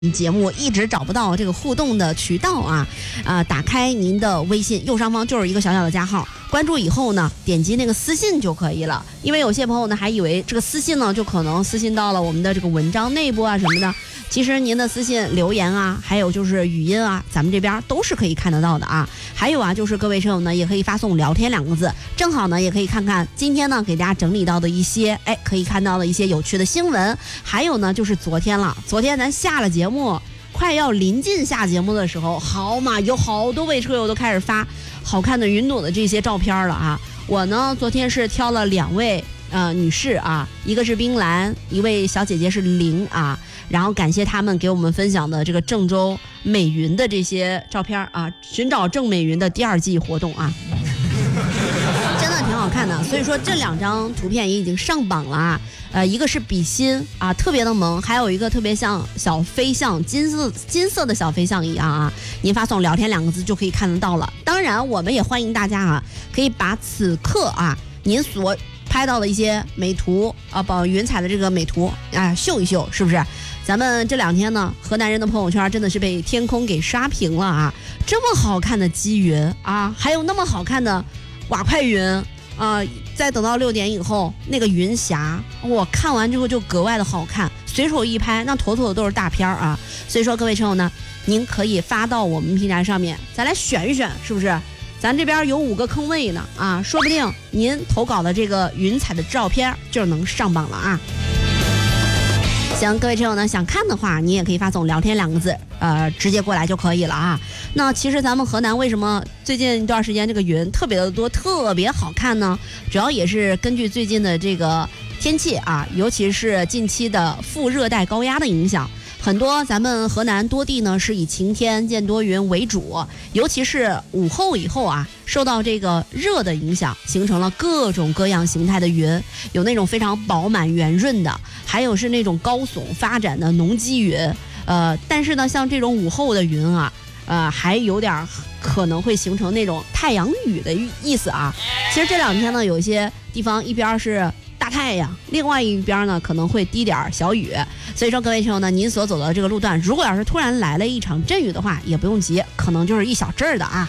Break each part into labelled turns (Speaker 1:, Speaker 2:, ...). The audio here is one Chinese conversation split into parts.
Speaker 1: 节目一直找不到这个互动的渠道啊，打开您的微信右上方就是一个小小的加号，关注以后呢，点击那个私信就可以了。因为有些朋友呢还以为这个私信呢就可能私信到了我们的这个文章内部啊什么的，其实您的私信留言啊，还有就是语音啊，咱们这边都是可以看得到的啊。还有啊，就是各位车友呢也可以发送聊天2个字，正好呢也可以看看今天呢给大家整理到的一些可以看到的一些有趣的新闻。还有呢就是昨天咱下了节目，快要临近下节目的时候，好嘛，有好多位车友都开始发好看的云朵的这些照片了啊。我呢昨天是挑了2位女士啊，一个是冰兰，一位小姐姐是玲啊，然后感谢他们给我们分享的这个郑州美云的这些照片啊，寻找郑美云的第2季活动啊。真的挺好看的，所以说这2张图片也已经上榜了啊。一个是比心啊，特别的萌，还有一个特别像小飞象，金色的小飞象一样啊。您发送聊天2个字就可以看得到了。当然，我们也欢迎大家啊，可以把此刻啊您所拍到的一些美图啊，云彩的这个美图啊秀一秀，是不是？咱们这2天呢，河南人的朋友圈真的是被天空给刷屏了啊！这么好看的积云啊，还有那么好看的瓦块云啊，再等到6点以后，那个云霞，我看完之后就格外的好看，随手一拍，那妥妥的都是大片啊！所以说各位车友呢，您可以发到我们平台上面，咱来选一选，是不是？咱这边有5个坑位呢啊，说不定您投稿的这个云彩的照片就能上榜了啊！行，各位车友呢，想看的话，你也可以发送聊天2个字，直接过来就可以了啊。那其实咱们河南为什么最近一段时间这个云特别的多，特别好看呢？主要也是根据最近的这个天气啊，尤其是近期的副热带高压的影响。很多咱们河南多地呢是以晴天见多云为主，尤其是午后以后啊，受到这个热的影响，形成了各种各样形态的云，有那种非常饱满圆润的，还有是那种高耸发展的浓积云。但是呢，像这种午后的云啊，还有点可能会形成那种太阳雨的意思啊。其实这2天呢，有一些地方一边是大太阳，另外一边呢可能会滴点小雨，所以说各位朋友呢，您所走的这个路段，如果要是突然来了一场阵雨的话，也不用急，可能就是一小阵儿的啊。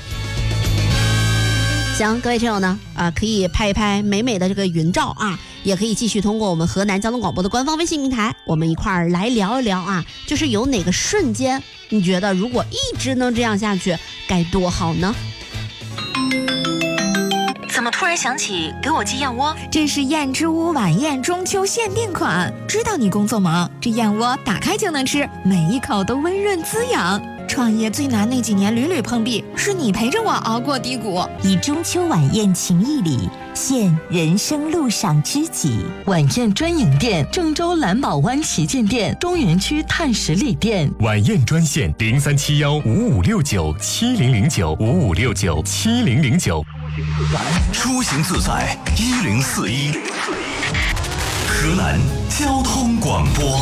Speaker 1: 行，各位朋友呢，可以拍一拍美美的这个云照啊，也可以继续通过我们河南交通广播的官方微信平台，我们一块儿来聊一聊啊，就是有哪个瞬间你觉得如果一直能这样下去，该多好呢？
Speaker 2: 怎么突然想起给我寄燕窝？
Speaker 3: 这是燕之屋晚宴中秋限定款，知道你工作忙，这燕窝打开就能吃，每一口都温润滋养。创业最难那几年屡屡碰壁，是你陪着我熬过低谷。
Speaker 4: 以中秋晚宴情谊礼，献人生路上知己。晚宴专营店：郑州蓝宝湾旗舰店、中原区碳十里店。
Speaker 5: 晚宴专线03715569700955697009。
Speaker 6: 出行自在1041，河南交通广播。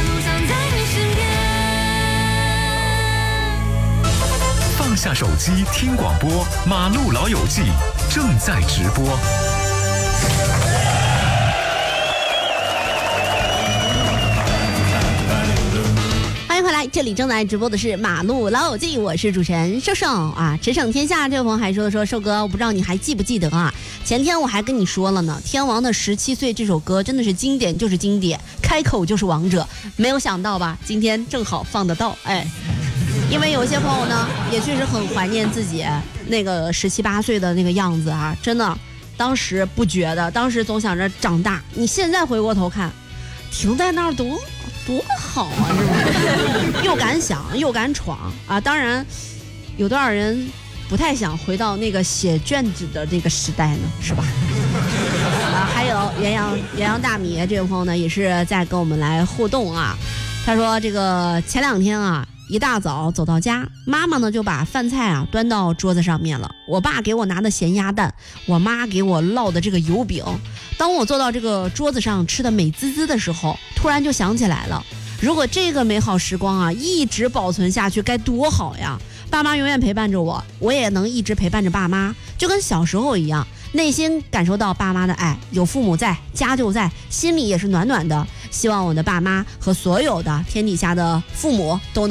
Speaker 5: 放下手机听广播，马路老友记正在直播。
Speaker 1: 欢迎回来，这里正在直播的是马路老友记，我是主持人瘦瘦啊。驰骋天下这位朋友还说瘦哥，我不知道你还记不记得啊？前天我还跟你说了呢，天王的17岁这首歌真的是经典就是经典，开口就是王者，没有想到吧？今天正好放得到，因为有些朋友呢也确实很怀念自己那个17、18岁的那个样子啊，真的，当时不觉得，当时总想着长大，你现在回过头看，停在那儿多好啊，是不是？又敢想又敢闯啊！当然，有多少人不太想回到那个写卷子的那个时代呢？是吧？还有元阳大米这位朋友呢，也是在跟我们来互动啊。他说这个前2天啊，一大早走到家，妈妈呢就把饭菜啊端到桌子上面了。我爸给我拿的咸鸭蛋，我妈给我烙的这个油饼。当我坐到这个桌子上吃的美滋滋的时候，突然就想起来了，如果这个美好时光啊一直保存下去，该多好呀！爸妈永远陪伴着我，我也能一直陪伴着爸妈，就跟小时候一样。 内心感受到爸妈的爱，有父母在，家就在，心里也是暖暖的。希望我的爸妈和所有的天底下的父母都能